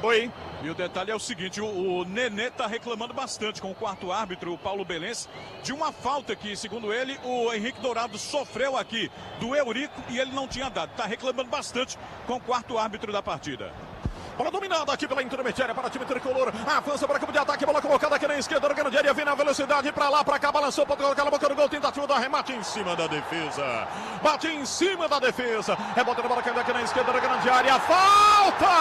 Oi. E o detalhe é o seguinte, o Nenê tá reclamando bastante com o quarto árbitro, o Paulo Belense, de uma falta que, segundo ele, o Henrique Dourado sofreu aqui do Eurico e ele não tinha dado. Tá reclamando bastante com o quarto árbitro da partida. Bola dominada aqui pela intermediária para o time tricolor. Avança para o campo de ataque. Bola colocada aqui na esquerda. Na grande área. Vem na velocidade para lá, para cá. Balançou para colocar na boca do gol. Tentativa do arremate em cima da defesa. Bate em cima da defesa. Rebota a bola caindo aqui na esquerda. Na grande área. Falta!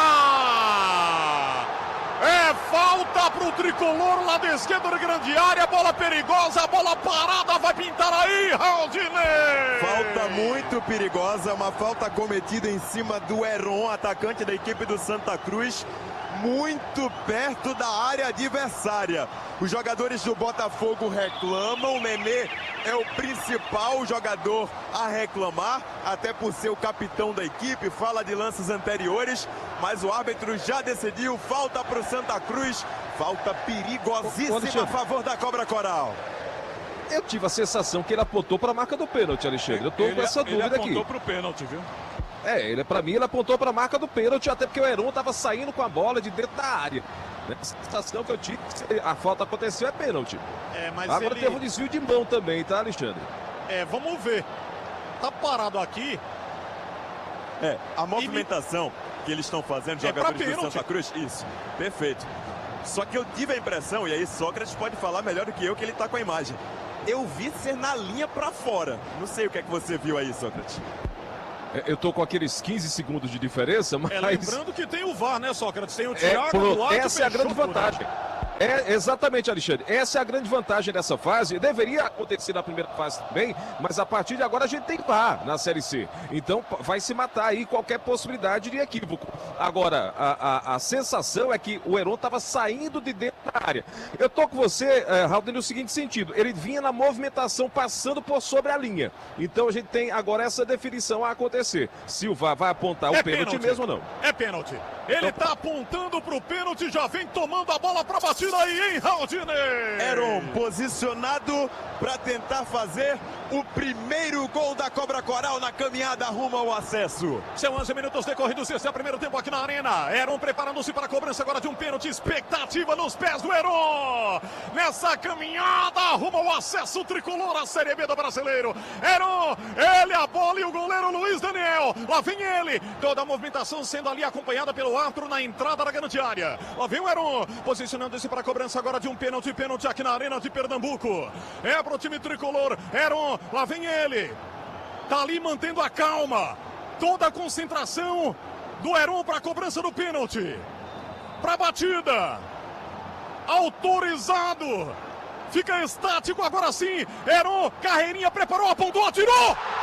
É falta para o tricolor lá da esquerda da grande área. Bola perigosa, bola parada. Vai pintar aí, Raudinei. Falta muito perigosa, uma falta cometida em cima do Heron, atacante da equipe do Santa Cruz, muito perto da área adversária. Os jogadores do Botafogo reclamam, o Nenê é o principal jogador a reclamar, até por ser o capitão da equipe, fala de lances anteriores, mas o árbitro já decidiu, falta para o Santa Cruz, falta perigosíssima a favor da Cobra Coral. Eu tive a sensação que ele apontou para a marca do pênalti, Alexandre. Eu tô com essa dúvida aqui. Ele apontou para o pênalti, viu? Pra mim, ele apontou para a marca do pênalti, até porque o Heron estava saindo com a bola de dentro da área. A sensação que eu tive, se a falta aconteceu, é pênalti. Mas agora teve um desvio de mão também, tá, Alexandre? Vamos ver. Tá parado aqui. A movimentação que eles estão fazendo, jogadores do Santa Cruz, isso, perfeito. Só que eu tive a impressão, e aí Sócrates pode falar melhor do que eu, que ele tá com a imagem. Eu vi ser na linha pra fora. Não sei o que é que você viu aí, Sócrates. Eu tô com aqueles 15 segundos de diferença, mas... Lembrando que tem o VAR, né, Sócrates? Tem o Thiago Duarte. Essa é a grande vantagem. Exatamente, Alexandre. Essa é a grande vantagem dessa fase. Deveria acontecer na primeira fase também, mas a partir de agora a gente tem VAR na Série C. Então vai se matar aí qualquer possibilidade de equívoco. Agora, a sensação é que o Heron estava saindo de dentro da área. Eu tô com você, Raul, no seguinte sentido. Ele vinha na movimentação passando por sobre a linha. Então a gente tem agora essa definição a acontecer. Se o VAR vai apontar o pênalti mesmo ou não. É pênalti. Ele tá apontando pro pênalti, já vem tomando a bola pra batida aí, hein, Raudinei? Heron posicionado para tentar fazer o primeiro gol da Cobra Coral na caminhada rumo ao acesso. São 11 minutos decorridos, esse é o primeiro tempo aqui na arena. Heron preparando-se para a cobrança agora de um pênalti. Expectativa nos pés do Heron. Nessa caminhada rumo ao acesso tricolor à Série B do Brasileiro. Heron, ele, a bola e o goleiro Luiz Daniel. Lá vem ele. Toda a movimentação sendo ali acompanhada pelo árbitro na entrada da grande área. Lá vem o Heron, posicionando-se para a cobrança agora de um pênalti aqui na arena de Pernambuco. É pro time tricolor. Heron, lá vem ele. Tá ali mantendo a calma. Toda a concentração do Heron para a cobrança do pênalti. Para a batida. Autorizado. Fica estático agora sim. Heron, carreirinha, preparou, apontou, atirou.